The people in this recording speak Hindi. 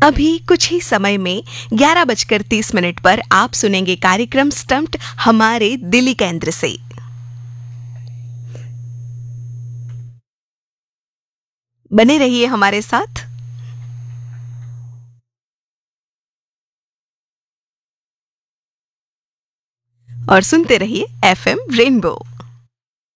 अभी कुछ ही समय में 11:30 पर आप सुनेंगे कार्यक्रम स्टम्प्ड हमारे दिल्ली केंद्र से। बने रहिए हमारे साथ। और सुनते रहिए एफएम रेनबो।